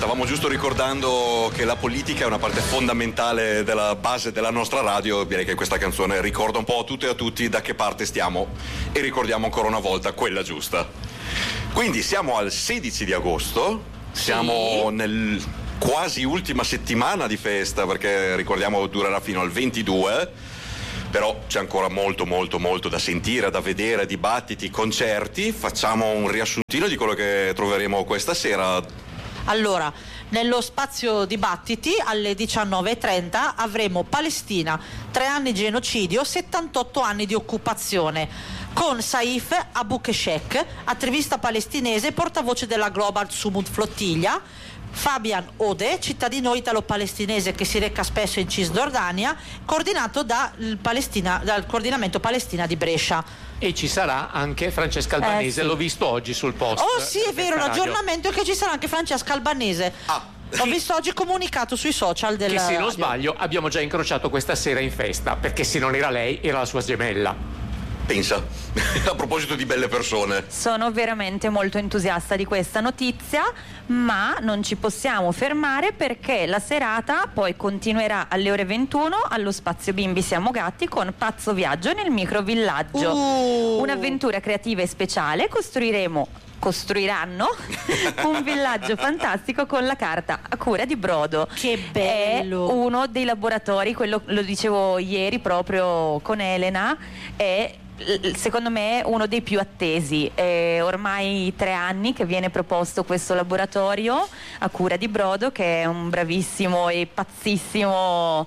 stavamo giusto ricordando che la politica è una parte fondamentale della base della nostra radio. Direi che questa canzone ricorda un po' a tutte e a tutti da che parte stiamo e ricordiamo ancora una volta quella giusta. Quindi siamo al 16 di agosto, siamo nel quasi ultima settimana di festa, perché ricordiamo durerà fino al 22, però c'è ancora molto da sentire, da vedere, dibattiti, concerti. Facciamo un riassuntino di quello che troveremo questa sera. Allora, nello spazio dibattiti alle 19:30 avremo Palestina, 3 anni di genocidio, 78 anni di occupazione, con Saif Abou-Keshek, attivista palestinese, portavoce della Global Sumud Flottiglia, Fabian Ode, cittadino italo-palestinese che si reca spesso in Cisgiordania, coordinato dal coordinamento Palestina di Brescia. E ci sarà anche Francesca Albanese, sì. L'ho visto oggi sul post. Oh sì, è vero, l'aggiornamento è che ci sarà anche Francesca Albanese. L'ho visto oggi comunicato sui social del che, se non radio. sbaglio, abbiamo già incrociato questa sera in festa, perché se non era lei, era la sua gemella. Pensa, a proposito di belle persone. Sono veramente molto entusiasta di questa notizia, ma non ci possiamo fermare perché la serata poi continuerà alle ore 21 allo Spazio Bimbi Siamo Gatti con Pazzo Viaggio nel microvillaggio. Un'avventura creativa e speciale. Costruiranno un villaggio fantastico con la carta a cura di Brodo. Che bello! È uno dei laboratori, quello lo dicevo ieri proprio con Elena, è secondo me uno dei più attesi. È ormai 3 anni che viene proposto questo laboratorio a cura di Brodo, che è un bravissimo e pazzissimo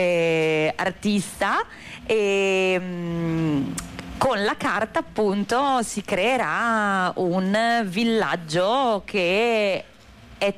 artista, e con la carta appunto si creerà un villaggio che è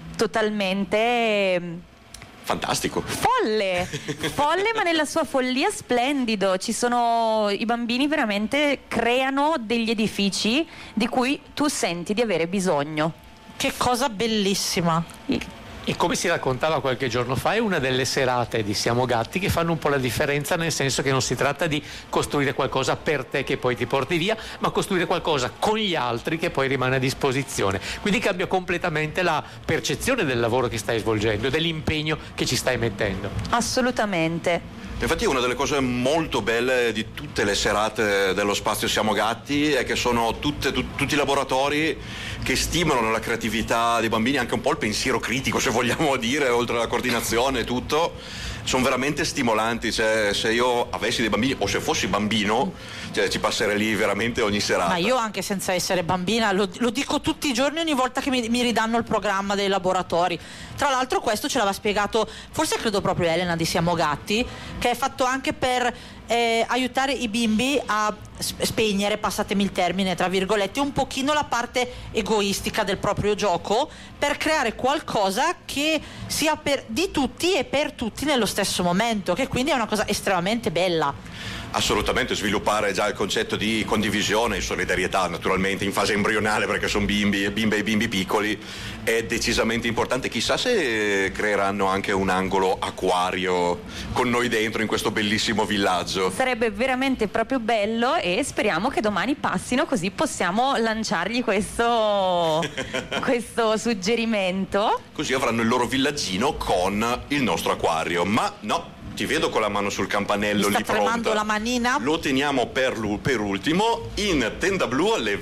totalmente fantastico, folle ma nella sua follia splendido. I bambini veramente creano degli edifici di cui tu senti di avere bisogno. Che cosa bellissima! E come si raccontava qualche giorno fa, è una delle serate di Siamo Gatti che fanno un po' la differenza, nel senso che non si tratta di costruire qualcosa per te che poi ti porti via, ma costruire qualcosa con gli altri che poi rimane a disposizione. Quindi cambia completamente la percezione del lavoro che stai svolgendo, dell'impegno che ci stai mettendo. Assolutamente. Infatti una delle cose molto belle di tutte le serate dello Spazio Siamo Gatti è che sono tutti laboratori che stimolano la creatività dei bambini, anche un po' il pensiero critico, se vogliamo dire, oltre alla coordinazione e tutto. Sono veramente stimolanti. Cioè, se io avessi dei bambini o se fossi bambino, ci passerei lì veramente ogni serata. Ma io, anche senza essere bambina, lo dico tutti i giorni, ogni volta che mi ridanno il programma dei laboratori. Tra l'altro questo ce l'aveva spiegato, forse credo proprio Elena di Siamo Gatti, che è fatto anche per aiutare i bimbi a spegnere, passatemi il termine, tra virgolette, un pochino la parte egoistica del proprio gioco, per creare qualcosa che sia di tutti e per tutti nello stesso momento, che quindi è una cosa estremamente bella. Assolutamente, sviluppare già il concetto di condivisione e solidarietà, naturalmente in fase embrionale, perché sono bimbe e bimbi piccoli, è decisamente importante. Chissà se creeranno anche un angolo acquario con noi dentro in questo bellissimo villaggio. Sarebbe veramente proprio bello e speriamo che domani passino, così possiamo lanciargli questo suggerimento. Così avranno il loro villaggino con il nostro acquario. Ma no, ti vedo con la mano sul campanello lì pronta. Sta tremando la manina. Lo teniamo per ultimo in Tenda Blu alle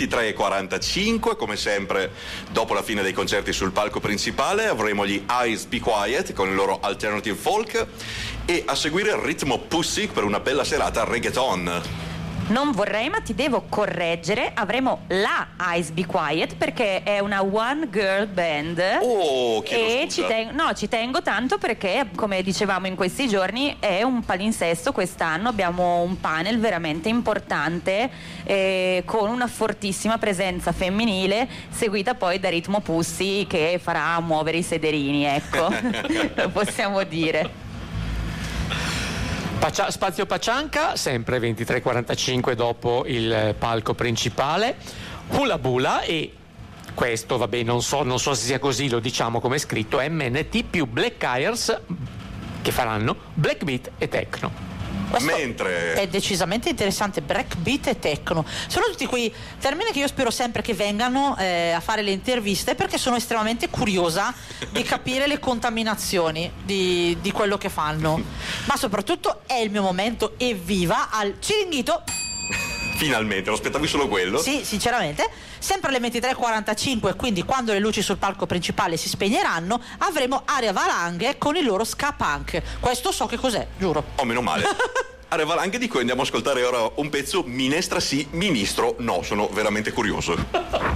23:45. Come sempre, dopo la fine dei concerti sul palco principale avremo gli Eyes Be Quiet con il loro alternative folk, e a seguire il ritmo Pussy per una bella serata reggaeton. Non vorrei, ma ti devo correggere, avremo la Eyes Be Quiet perché è una one girl band. E ci tengo tanto perché, come dicevamo in questi giorni, è un palinsesto. Quest'anno abbiamo un panel veramente importante con una fortissima presenza femminile, seguita poi da Ritmo Pussy che farà muovere i sederini, ecco. Lo possiamo dire. Spazio Paccianca, sempre 23:45 dopo il palco principale. Hula Bula e questo, vabbè, non so se sia così, lo diciamo come è scritto, MNT più Black Eyres, che faranno Black Beat e Techno. Questo Mentre è decisamente interessante. Breakbeat e techno sono tutti quei termini che io spero sempre che vengano a fare le interviste, perché sono estremamente curiosa di capire le contaminazioni di quello che fanno. Ma soprattutto è il mio momento, evviva al Ciringhito. finalmente, lo aspettavi solo quello? Sì, sinceramente. Sempre alle 23:45, quindi quando le luci sul palco principale si spegneranno, avremo Aria Valanghe con il loro ska punk. Questo so che cos'è, giuro. Oh, meno male. Aria Valanghe, di cui andiamo a ascoltare ora un pezzo, Minestra sì, Ministro no. Sono veramente curioso.